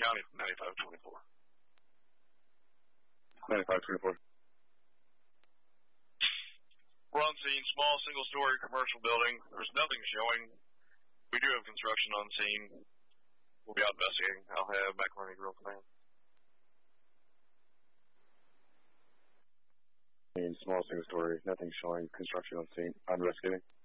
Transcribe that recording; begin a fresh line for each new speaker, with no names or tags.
County from 9524.
9524.
We're on scene, small single-story commercial building. There's nothing showing. We do have construction on scene. We'll be out investigating. I'll have Macaroni Grill Command.
Small single-story, nothing showing. Construction on scene. I'm investigating.